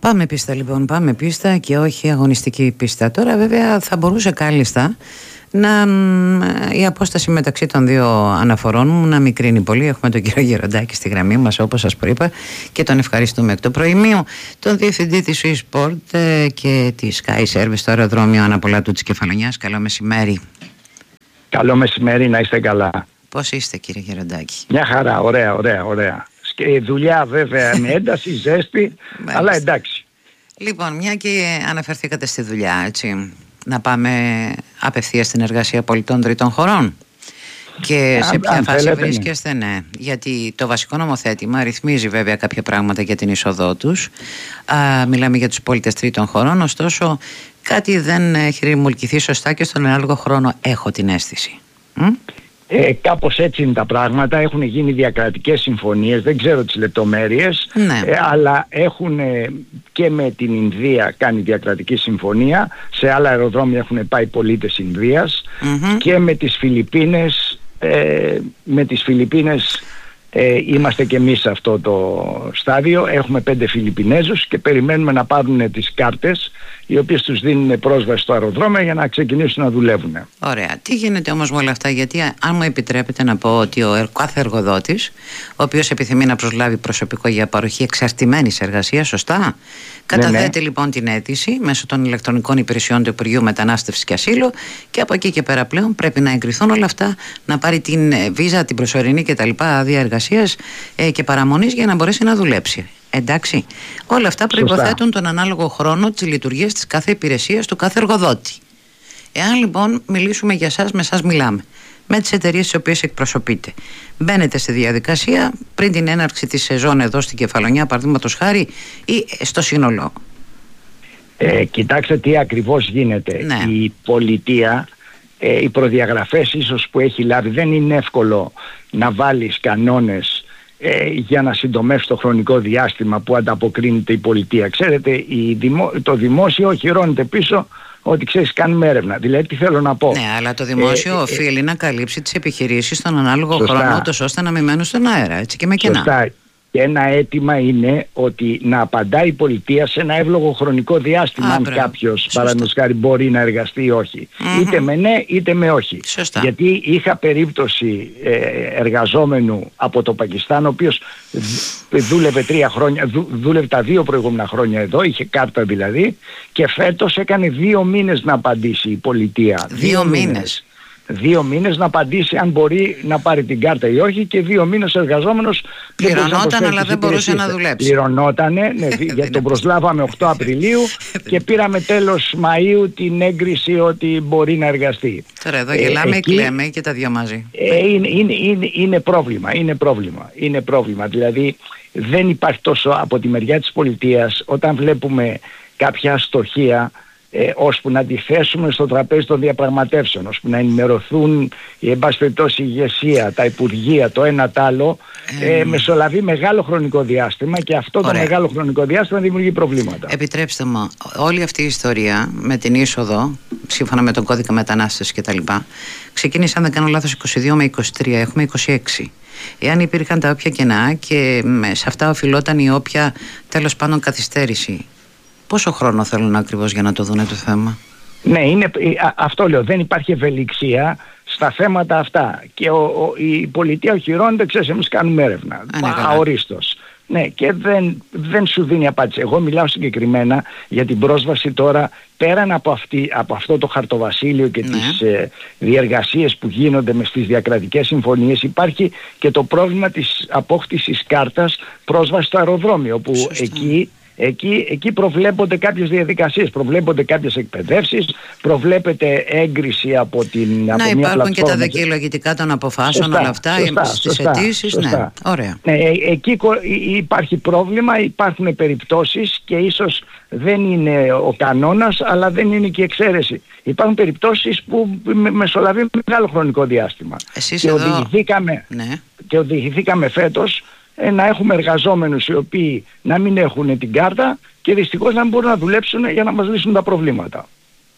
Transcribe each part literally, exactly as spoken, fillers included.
Πάμε πίστα λοιπόν, πάμε πίστα και όχι αγωνιστική πίστα. Τώρα βέβαια θα μπορούσε κάλλιστα να, η απόσταση μεταξύ των δύο αναφορών μου να μικρύνει πολύ. Έχουμε τον κύριο Γεροντάκη στη γραμμή μας, όπως σας προείπα, και τον ευχαριστούμε εκ το προημίου, τον διευθυντή της Swissport και της Sky Service στο αεροδρόμιο Αναπολάτου της Κεφαλονιάς. Καλό μεσημέρι. Καλό μεσημέρι, να είστε καλά. Πώς είστε κύριε Γεροντάκη? Μια χαρά, ωραία, ωραία, ωραία. Και δουλειά βέβαια με ένταση, ζέστη, αλλά εντάξει. Λοιπόν, μια και αναφερθήκατε στη δουλειά, έτσι, να πάμε απευθείας στην εργασία πολιτών τρίτων χωρών. Και σε ποια φάση θέλετε, βρίσκεστε, ναι. ναι. Γιατί το βασικό νομοθέτημα ρυθμίζει βέβαια κάποια πράγματα για την είσοδό τους. Α, μιλάμε για τους πολίτες τρίτων χωρών, ωστόσο κάτι δεν έχει ρημουλκηθεί σωστά και στον ανάλογο χρόνο έχω την αίσθηση. Μ? Ε, κάπως έτσι είναι τα πράγματα. Έχουν γίνει διακρατικές συμφωνίες, δεν ξέρω τις λεπτομέρειες, ναι. ε, αλλά έχουν ε, και με την Ινδία κάνει διακρατική συμφωνία. Σε άλλα αεροδρόμια έχουν πάει πολίτες Ινδίας, mm-hmm. και με τις Φιλιππίνες ε, με τις Φιλιππίνες ε, είμαστε και εμείς σε αυτό το στάδιο. Έχουμε πέντε Φιλιππινέζους και περιμένουμε να πάρουν τις κάρτες, οι οποίες τους δίνουν πρόσβαση στο αεροδρόμιο για να ξεκινήσουν να δουλεύουν. Ωραία. Τι γίνεται όμως με όλα αυτά? Γιατί αν μου επιτρέπετε να πω ότι ο κάθε εργοδότης, ο οποίος επιθυμεί να προσλάβει προσωπικό για παροχή εξαρτημένης εργασίας, σωστά, καταθέτει ναι, ναι. λοιπόν την αίτηση μέσω των ηλεκτρονικών υπηρεσιών του Υπουργείου Μετανάστευσης και Ασύλου και από εκεί και πέρα πλέον πρέπει να εγκριθούν όλα αυτά, να πάρει την βίζα, την προσωρινή κτλ. Άδεια εργασίας ε, και παραμονής για να μπορέσει να δουλέψει. Εντάξει. Όλα αυτά προϋποθέτουν τον ανάλογο χρόνο της λειτουργίας της κάθε υπηρεσίας του κάθε εργοδότη. Εάν λοιπόν μιλήσουμε για εσάς, με εσάς μιλάμε, με τις εταιρείες τις οποίες εκπροσωπείτε, μπαίνετε στη διαδικασία πριν την έναρξη της σεζόν εδώ στην Κεφαλονιά, παραδείγματος χάρη, ή στο σύνολο? Ε, κοιτάξτε τι ακριβώς γίνεται. Ναι. Η πολιτεία, ε, οι προδιαγραφές ίσως που έχει λάβει, δεν είναι εύκολο να βάλεις κανόνες Ε, για να συντομεύσει το χρονικό διάστημα που ανταποκρίνεται η πολιτεία. Ξέρετε, η δημο... το δημόσιο οχυρώνεται πίσω ότι ξέρεις κάνουμε έρευνα. Δηλαδή τι θέλω να πω. Ναι, αλλά το δημόσιο ε, οφείλει ε, να καλύψει τις επιχειρήσεις στον ανάλογο σωστά. χρόνο, ώστε να μην μένουν στον αέρα, έτσι, και με κενά. Σωστά. Και ένα αίτημα είναι ότι να απαντάει η πολιτεία σε ένα εύλογο χρονικό διάστημα. Α, αν κάποιος παραδείγματος χάρη μπορεί να εργαστεί ή όχι. Mm-hmm. Είτε με ναι είτε με όχι. Σωστά. Γιατί είχα περίπτωση ε, εργαζόμενου από το Πακιστάν, ο οποίος δούλευε τρία χρόνια, δού, δούλευε τα δύο προηγούμενα χρόνια εδώ, είχε κάρτα δηλαδή, και φέτος έκανε δύο μήνες να απαντήσει η πολιτεία. Δύο, δύο μήνες. μήνες. Δύο μήνες να απαντήσει αν μπορεί να πάρει την κάρτα ή όχι, και δύο μήνες εργαζόμενος πληρωνόταν αλλά δεν μπορούσε να δουλέψει. Πληρωνότανε, ναι, γιατί τον προσλάβαμε οκτώ Απριλίου και πήραμε τέλος Μαΐου την έγκριση ότι μπορεί να εργαστεί. Τώρα εδώ γελάμε, ε, κλαίμε και τα δυο μαζί. Ε, είναι, είναι, είναι, είναι πρόβλημα, είναι πρόβλημα, είναι πρόβλημα. Δηλαδή δεν υπάρχει τόσο από τη μεριά της πολιτείας, όταν βλέπουμε κάποια αστοχία, Ε, ώσπου να τη θέσουμε στο τραπέζι των διαπραγματεύσεων, ώσπου να ενημερωθούν η εν πάση περιπτώσει η ηγεσία, τα υπουργεία, το ένα τ' άλλο, ε, ε, μεσολαβεί μεγάλο χρονικό διάστημα, και αυτό Ωραία. το μεγάλο χρονικό διάστημα δημιουργεί προβλήματα. Επιτρέψτε μου, όλη αυτή η ιστορία με την είσοδο, σύμφωνα με τον κώδικα μετανάστευσης κτλ., ξεκίνησε, αν δεν κάνω λάθος, είκοσι δύο με είκοσι τρία, έχουμε είκοσι έξι. Εάν υπήρχαν τα όποια κενά και σε αυτά οφειλόταν η όποια τέλος πάντων καθυστέρηση, πόσο χρόνο θέλουν ακριβώς για να το δούνε το θέμα? Ναι, είναι, αυτό λέω, δεν υπάρχει ευελιξία στα θέματα αυτά. Και ο, ο, η πολιτεία οχυρώνεται, ξέρεις, εμείς κάνουμε έρευνα, αορίστως. Ναι, και δεν, δεν σου δίνει απάντηση. Εγώ μιλάω συγκεκριμένα για την πρόσβαση τώρα, πέραν από, αυτή, από αυτό το χαρτοβασίλειο και ναι. τις ε, διεργασίες που γίνονται με στις διακρατικές συμφωνίες, υπάρχει και το πρόβλημα της απόκτησης κάρτας πρόσβαση στο αεροδρόμιο, που Σωστά. εκεί... Εκεί, εκεί προβλέπονται κάποιες διαδικασίες, προβλέπονται κάποιες εκπαιδεύσεις, προβλέπεται έγκριση από την να από υπάρχουν μια πλατφόρμα. Και τα δικαιολογητικά των αποφάσεων, σωστά, όλα αυτά σωστά, στις σωστά, αιτήσεις. σωστά. Ναι, ωραία. Ναι, εκεί υπάρχει πρόβλημα, υπάρχουν περιπτώσεις, και ίσως δεν είναι ο κανόνας, αλλά δεν είναι και η εξαίρεση. Υπάρχουν περιπτώσεις που μεσολαβεί μεγάλο χρονικό διάστημα. Εσείς και, εδώ... οδηγηθήκαμε, ναι. και οδηγηθήκαμε φέτος να έχουμε εργαζόμενους οι οποίοι να μην έχουν την κάρτα και δυστυχώς να μην μπορούν να δουλέψουν για να μας λύσουν τα προβλήματα.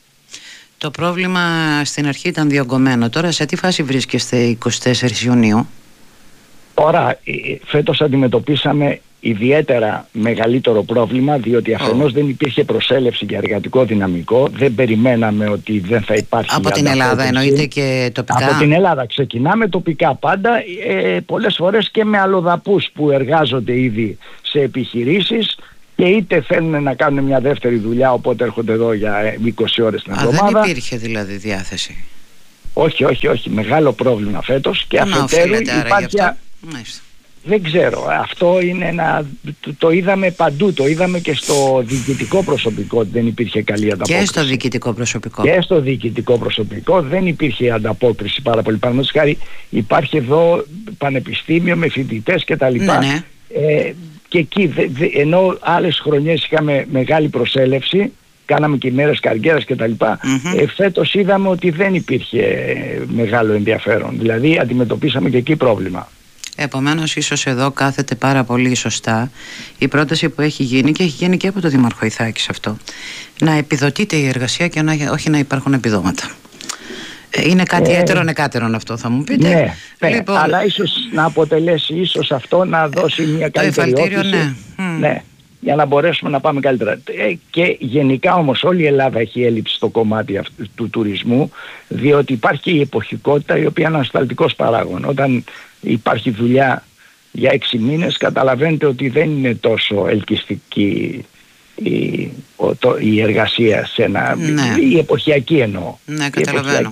Το πρόβλημα στην αρχή ήταν διωγγωμένο. Τώρα σε τι φάση βρίσκεστε εικοστή τέταρτη Ιουνίου? Τώρα φέτος αντιμετωπίσαμε ιδιαίτερα μεγαλύτερο πρόβλημα, διότι αφενός oh. δεν υπήρχε προσέλευση για εργατικό δυναμικό, δεν περιμέναμε ότι δεν θα υπάρχει. Από την Ελλάδα εννοείται και τοπικά. Από την Ελλάδα ξεκινάμε τοπικά πάντα, ε, πολλές φορές και με αλλοδαπούς που εργάζονται ήδη σε επιχειρήσεις και είτε θέλουν να κάνουν μια δεύτερη δουλειά, οπότε έρχονται εδώ για είκοσι ώρες την εβδομάδα. Δεν υπήρχε δηλαδή διάθεση. Όχι, όχι, όχι. Μεγάλο πρόβλημα φέτος και αφετέρου υπάρχει... Δεν ξέρω. Αυτό είναι ένα... Το, το είδαμε παντού. Το είδαμε και στο διοικητικό προσωπικό ότι δεν υπήρχε καλή ανταπόκριση. Και στο διοικητικό προσωπικό. Και στο διοικητικό προσωπικό δεν υπήρχε ανταπόκριση πάρα πολύ. Παραδείγματος χάρη υπάρχει εδώ πανεπιστήμιο με φοιτητές κτλ. Ναι, ναι. Ε, και εκεί δε, δε, ενώ άλλες χρονιές είχαμε μεγάλη προσέλευση, κάναμε και ημέρες καριέρας και τα λοιπά, mm-hmm. ε, φέτος είδαμε ότι δεν υπήρχε μεγάλο ενδιαφέρον. Δηλαδή αντιμετωπίσαμε και εκεί πρόβλημα. Επομένως ίσως εδώ κάθεται πάρα πολύ σωστά η πρόταση που έχει γίνει και έχει γίνει και από το Δήμαρχο Ιθάκης αυτό. Να επιδοτείται η εργασία και να, όχι να υπάρχουν επιδόματα. Είναι κάτι ε, έτερον εκάτερον αυτό θα μου πείτε. Ναι, ναι λοιπόν, αλλά ίσως να αποτελέσει ίσως αυτό να δώσει μια καλύτερη όθηση. Ναι. ναι. Για να μπορέσουμε να πάμε καλύτερα. Ε, και γενικά όμως όλη η Ελλάδα έχει έλλειψη στο κομμάτι αυτού, του τουρισμού, διότι υπάρχει η εποχικότητα η οποία είναι ανασταλτικός παράγων. Όταν υπάρχει δουλειά για έξι μήνες καταλαβαίνετε ότι δεν είναι τόσο ελκυστική η, ο, το, η εργασία σε ένα... Ναι. Η εποχιακή εννοώ. Ναι, καταλαβαίνω.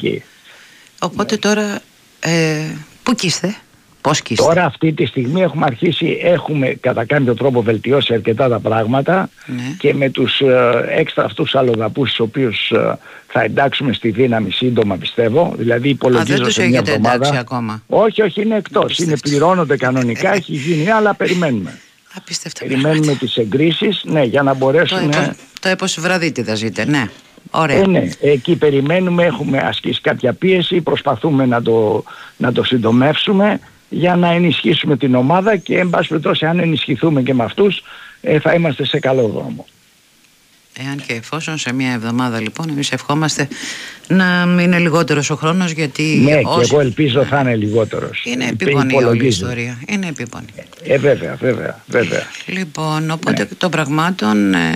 Οπότε τώρα ε, πού κείστε? Πώς κείστε? Τώρα αυτή τη στιγμή έχουμε αρχίσει, έχουμε κατά κάποιο τρόπο βελτιώσει αρκετά τα πράγματα, ναι. και με τους ε, έξτρα αυτούς αλλοδαπούς τους οποίους ε, θα εντάξουμε στη δύναμη σύντομα πιστεύω, δηλαδή υπολογίζω σε μια εβδομάδα. Ακόμα. Όχι, όχι, είναι εκτός, είναι πληρώνονται κανονικά, έχει γίνει, αλλά περιμένουμε. Απίστευτα. Περιμένουμε πράγματα. Τις εγκρίσεις, ναι, για να μπορέσουμε... Το, έπο, το έπος βραδίτιδα ζείτε, ναι. Ωραία. Ε, ναι, εκεί περιμένουμε, έχουμε ασκήσει κάποια πίεση, προσπαθούμε να το, να το συντομεύσουμε για να ενισχύσουμε την ομάδα και εν πάση περιπτώσει αν ενισχυθούμε και με αυτούς ε, θα είμαστε σε καλό δρόμο. Εάν και εφόσον σε μια εβδομάδα λοιπόν εμείς ευχόμαστε να είναι λιγότερος ο χρόνος, γιατί ναι, όσοι... και εγώ ελπίζω θα είναι λιγότερος. Είναι επίπονη όλη η ιστορία. Είναι επίπονη. Ε, βέβαια, βέβαια, βέβαια. Λοιπόν, οπότε ναι. των πραγμάτων ε,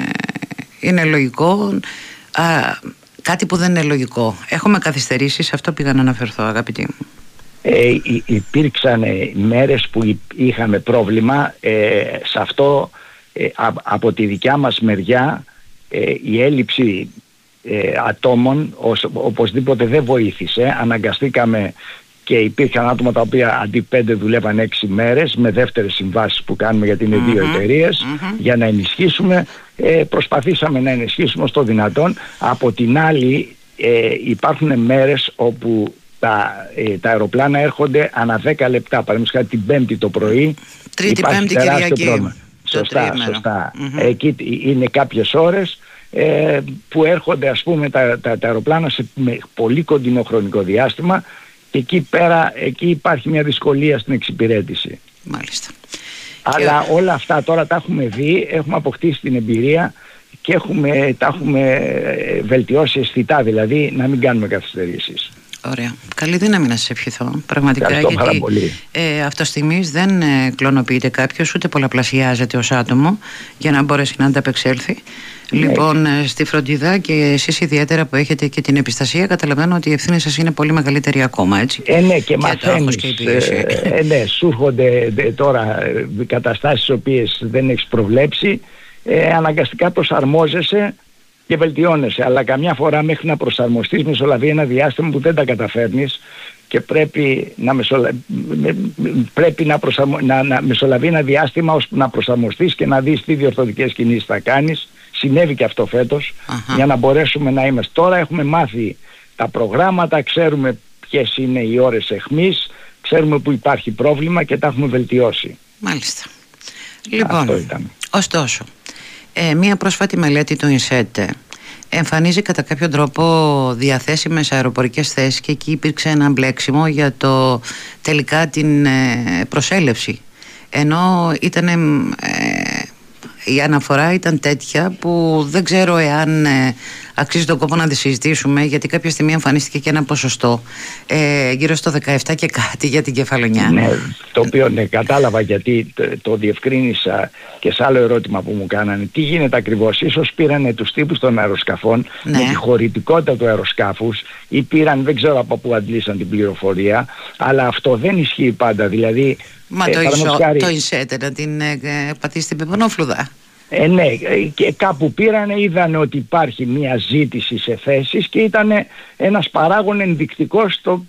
είναι λογικό. Α, κάτι που δεν είναι λογικό. Έχουμε καθυστερήσεις, αυτό πήγα να αναφερθώ αγαπητοί μου. Ε, υπήρξαν μέρες που είχαμε πρόβλημα ε, σε αυτό ε, α, από τη δικιά μας μεριά ε, η έλλειψη ε, ατόμων ως, οπωσδήποτε δεν βοήθησε. Αναγκαστήκαμε και υπήρχαν άτομα τα οποία αντί πέντε δουλεύαν έξι μέρες με δεύτερες συμβάσεις που κάνουμε γιατί είναι mm-hmm, δύο εταιρείες mm-hmm. για να ενισχύσουμε. ε, προσπαθήσαμε να ενισχύσουμε στο δυνατόν. Από την άλλη ε, υπάρχουν μέρες όπου Τα, ε, τα αεροπλάνα έρχονται ανά δέκα λεπτά. Παραδείγματος χάρη την Πέμπτη το πρωί. Τρίτη, Πέμπτη, Κυριακή. Σωστά, σωστά. Mm-hmm. Εκεί είναι κάποιες ώρες ε, που έρχονται ας πούμε τα, τα, τα αεροπλάνα σε με πολύ κοντινό χρονικό διάστημα και εκεί πέρα εκεί υπάρχει μια δυσκολία στην εξυπηρέτηση. Μάλιστα. Αλλά και... όλα αυτά τώρα τα έχουμε δει, έχουμε αποκτήσει την εμπειρία και έχουμε, τα έχουμε βελτιώσει αισθητά, δηλαδή να μην κάνουμε καθυστερήσεις. Ωραία. Καλή δύναμη να σας ευχηθώ. Πραγματικά, γιατί ε, αυτό στιγμής δεν ε, κλωνοποιείται κάποιος, ούτε πολλαπλασιάζεται ως άτομο για να μπορέσει να ανταπεξέλθει. Ναι. Λοιπόν, ε, στη φροντίδα και εσείς ιδιαίτερα που έχετε και την επιστασία, καταλαβαίνω ότι η ευθύνη σας είναι πολύ μεγαλύτερη ακόμα, έτσι. Ε, ναι, και, και μαθαίνεις. Και ε, ε, ναι, σου έρχονται ε, τώρα ε, καταστάσεις τις οποίες δεν έχεις προβλέψει, ε, αναγκαστικά προσαρμόζεσαι και βελτιώνεσαι, αλλά καμιά φορά μέχρι να προσαρμοστείς μεσολαβεί ένα διάστημα που δεν τα καταφέρνεις και πρέπει να, μεσολα... πρέπει να, προσαρμο... να... να μεσολαβεί ένα διάστημα ώστε να προσαρμοστείς και να δεις τι διορθωτικές κινήσεις θα κάνεις. Συνέβη και αυτό φέτος, uh-huh. για να μπορέσουμε να είμαστε. Τώρα έχουμε μάθει τα προγράμματα, ξέρουμε ποιες είναι οι ώρες εχμής, ξέρουμε που υπάρχει πρόβλημα και τα έχουμε βελτιώσει. Μάλιστα. Λοιπόν, ωστόσο, Ε, μία πρόσφατη μελέτη του ΙΝΣΕΤ εμφανίζει κατά κάποιο τρόπο διαθέσιμες αεροπορικές θέσεις και εκεί υπήρξε ένα μπλέξιμο για το τελικά την ε, προσέλευση, ενώ ήταν, ε, η αναφορά ήταν τέτοια που δεν ξέρω εάν ε, αξίζει τον κόπο να τη συζητήσουμε, γιατί κάποια στιγμή εμφανίστηκε και ένα ποσοστό ε, γύρω στο δεκαεπτά και κάτι για την κεφαλονιά. Ναι, το οποίο ναι, κατάλαβα, γιατί το, το διευκρίνησα και σε άλλο ερώτημα που μου κάνανε. Τι γίνεται ακριβώς? Ίσως πήρανε τους τύπους των αεροσκαφών, ναι, με τη χωρητικότητα του αεροσκάφους, ή πήραν, δεν ξέρω από πού αντλήσαν την πληροφορία, αλλά αυτό δεν ισχύει πάντα. Δηλαδή, Μα ε, το, ισο, χάρη, το Ινσέτε να την ε, πατήσει την πεπονόφλουδα. Ε, ναι, και κάπου πήρανε, είδανε ότι υπάρχει μια ζήτηση σε θέσεις και ήταν ένας παράγων ενδεικτικός στο